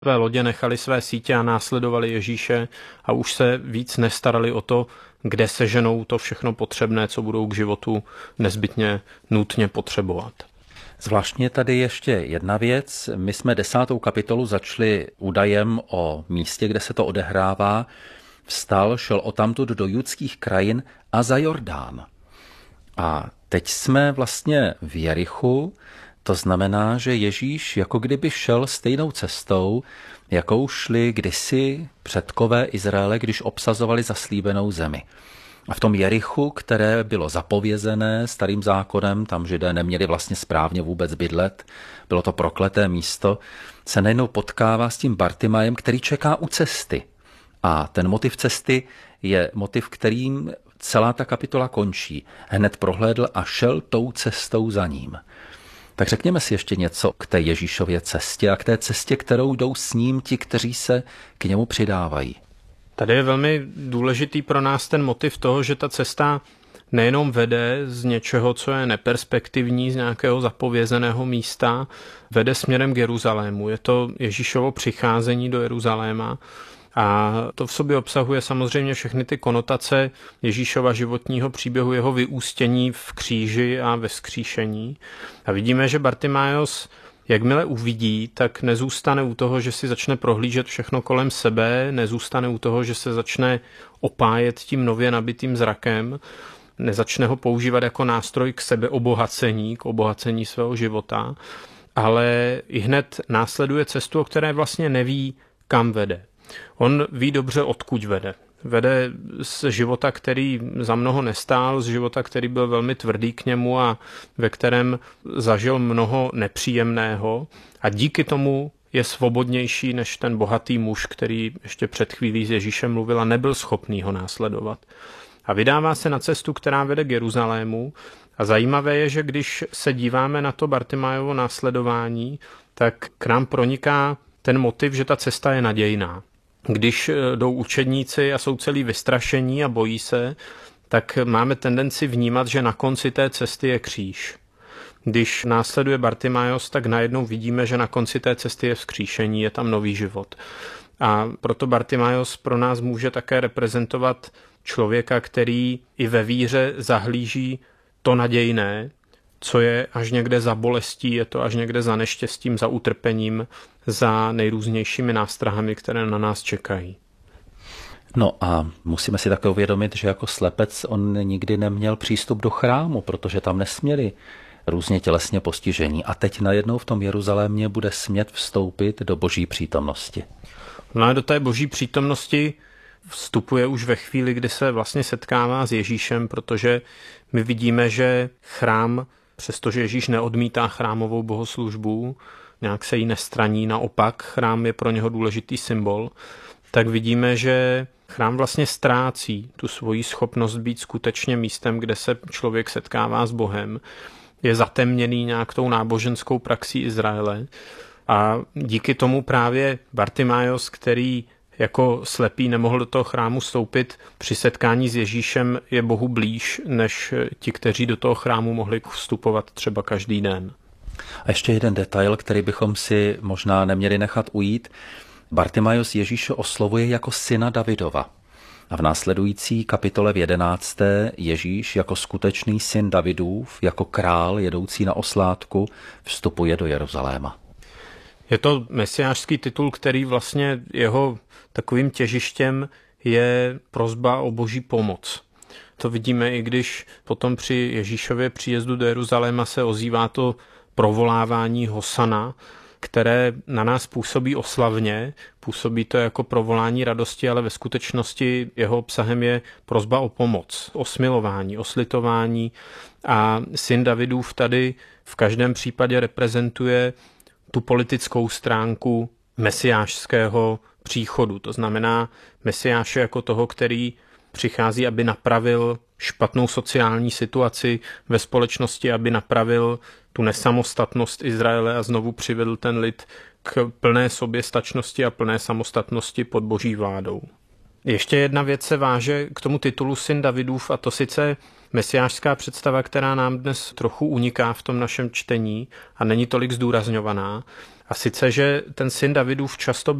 Své lodě nechali své sítě a následovali Ježíše a už se víc nestarali o to, kde seženou to všechno potřebné, co budou k životu nezbytně nutně potřebovat. Zvláštně tady ještě jedna věc. My jsme 10. kapitolu začali údajem o místě, kde se to odehrává. Vstal, šel odtamtud do judských krajin a za Jordán. A teď jsme vlastně v Jerichu. To znamená, že Ježíš jako kdyby šel stejnou cestou, jakou šli kdysi předkové Izraele, když obsazovali zaslíbenou zemi. A v tom Jerichu, které bylo zapovězené starým zákonem, tam Židé neměli vlastně správně vůbec bydlet, bylo to prokleté místo, se najednou potkává s tím Bartimajem, který čeká u cesty. A ten motiv cesty je motiv, kterým celá ta kapitola končí. Hned prohlédl a šel tou cestou za ním. Tak řekněme si ještě něco k té Ježíšově cestě a k té cestě, kterou jdou s ním ti, kteří se k němu přidávají. Tady je velmi důležitý pro nás ten motiv toho, že ta cesta nejenom vede z něčeho, co je neperspektivní, z nějakého zapovězeného místa, vede směrem k Jeruzalému. Je to Ježíšovo přicházení do Jeruzaléma a to v sobě obsahuje samozřejmě všechny ty konotace Ježíšova životního příběhu, jeho vyústění v kříži a ve vzkříšení. A vidíme, že Bartimájos, jakmile uvidí, tak nezůstane u toho, že si začne prohlížet všechno kolem sebe, nezůstane u toho, že se začne opájet tím nově nabitým zrakem, nezačne ho používat jako nástroj k sebeobohacení, k obohacení svého života, ale ihned následuje cestu, o které vlastně neví, kam vede. On ví dobře, odkud vede. Vede z života, který za mnoho nestál, z života, který byl velmi tvrdý k němu a ve kterém zažil mnoho nepříjemného a díky tomu je svobodnější než ten bohatý muž, který ještě před chvílí s Ježíšem mluvil a nebyl schopný ho následovat. A vydává se na cestu, která vede k Jeruzalému a zajímavé je, že když se díváme na to Bartimájovo následování, tak k nám proniká ten motiv, že ta cesta je nadějná. Když jdou učedníci a jsou celý vystrašení a bojí se, tak máme tendenci vnímat, že na konci té cesty je kříž. Když následuje Bartimájos, tak najednou vidíme, že na konci té cesty je vzkříšení, je tam nový život. A proto Bartimájos pro nás může také reprezentovat člověka, který i ve víře zahlíží to nadějné, co je až někde za bolestí, je to až někde za neštěstím, za utrpením, za nejrůznějšími nástrahami, které na nás čekají. No a musíme si také uvědomit, že jako slepec on nikdy neměl přístup do chrámu, protože tam nesměli různě tělesně postižení. A teď najednou v tom Jeruzalémě bude smět vstoupit do boží přítomnosti. No a do té boží přítomnosti vstupuje už ve chvíli, kdy se vlastně setkává s Ježíšem, protože my vidíme, že chrám, přestože Ježíš neodmítá chrámovou bohoslužbu, nějak se jí nestraní, naopak chrám je pro něho důležitý symbol, tak vidíme, že chrám vlastně ztrácí tu svoji schopnost být skutečně místem, kde se člověk setkává s Bohem. Je zatemněný nějak tou náboženskou praxí Izraele a díky tomu právě Bartimájos, který jako slepý nemohl do toho chrámu vstoupit, při setkání s Ježíšem je Bohu blíž, než ti, kteří do toho chrámu mohli vstupovat třeba každý den. A ještě jeden detail, který bychom si možná neměli nechat ujít. Bartimájos Ježíše oslovuje jako syna Davidova. A v následující kapitole v 11. Ježíš jako skutečný syn Davidův, jako král jedoucí na oslátku, vstupuje do Jeruzaléma. Je to mesiášský titul, který vlastně jeho takovým těžištěm je prosba o boží pomoc. To vidíme, i když potom při Ježíšově příjezdu do Jeruzaléma se ozývá to provolávání Hosana, které na nás působí oslavně, působí to jako provolání radosti, ale ve skutečnosti jeho obsahem je prosba o pomoc, o smilování, o slitování a syn Davidův tady v každém případě reprezentuje tu politickou stránku mesiášského příchodu. To znamená mesiáše jako toho, který přichází, aby napravil špatnou sociální situaci ve společnosti, aby napravil tu nesamostatnost Izraele a znovu přivedl ten lid k plné soběstačnosti a plné samostatnosti pod boží vládou. Ještě jedna věc se váže k tomu titulu syn Davidův, a to sice mesiášská představa, která nám dnes trochu uniká v tom našem čtení a není tolik zdůrazňovaná. A sice, že ten syn Davidův často